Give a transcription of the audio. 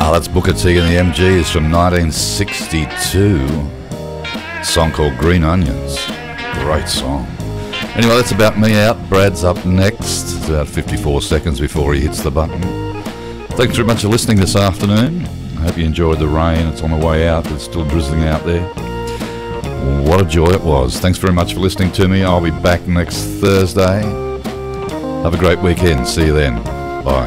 That's Booker T and the MGs from 1962. A song called Green Onions. Great song. Anyway, that's about me out. Brad's up next. It's about 54 seconds before he hits the button. Thanks very much for listening this afternoon. I hope you enjoyed the rain. It's on the way out. It's still drizzling out there. What a joy it was. Thanks very much for listening to me. I'll be back next Thursday. Have a great weekend. See you then.